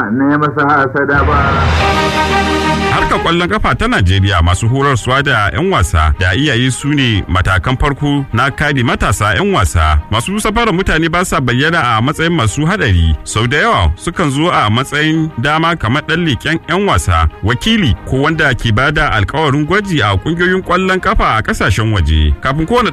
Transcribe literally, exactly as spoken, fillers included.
ne masa hasada ba. Harkar kwallon kafa ta Najeriya masu horarsuwa da 'yan wasa da iyaye su ne matakan farko na kare matasa 'yan wasa. Masu safarar mutane ba sa bayyana a matsayin masu hadari. Sau da yawa sukan zo a matsayin dama kamar ɗan leƙen 'yan wasa, wakili ko wanda ke bada alkawarin gwaji a ƙungiyoyin kwallon kafa a ƙasashen waje. Kafin kowane